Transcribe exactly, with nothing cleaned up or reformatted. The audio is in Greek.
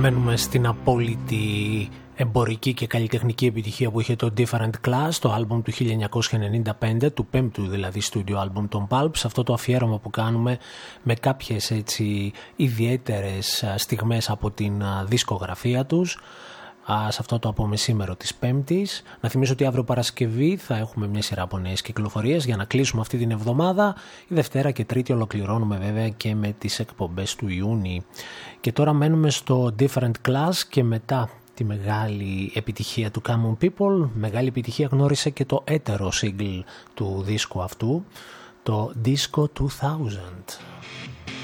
Μένουμε στην απόλυτη εμπορική και καλλιτεχνική επιτυχία που είχε το Different Class, το άλμπουμ του χίλια εννιακόσια ενενήντα πέντε, του πέμπτου δηλαδή στούντιο άλμπουμ των Pulp. Αυτό το αφιέρωμα που κάνουμε με κάποιες έτσι ιδιαίτερες στιγμές από την δισκογραφία τους, σε αυτό το απομεσήμερο της Πέμπτης. Να θυμίσω ότι αύριο Παρασκευή θα έχουμε μια σειρά από νέες κυκλοφορίες για να κλείσουμε αυτή την εβδομάδα. Η Δευτέρα και Τρίτη ολοκληρώνουμε βέβαια και με τις εκπομπές του Ιούνιου. Και τώρα μένουμε στο Different Class και μετά τη μεγάλη επιτυχία του Common People. Μεγάλη επιτυχία γνώρισε και το έτερο single του δίσκου αυτού, το Disco δύο χιλιάδες.